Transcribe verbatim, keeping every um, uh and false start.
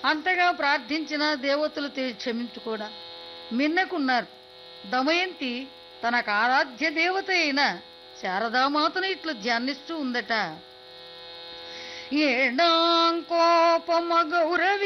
అంతగా ప్రార్థించిన దేవతలు తే- క్షమించుకోడా మిన్నకున్నారు. దమయంతి తనకు ఆరాధ్య దేవత అయిన శారదామాతను ఇట్లు ధ్యానిస్తూ ఉందట. ఏడాంకోపమ గౌరవి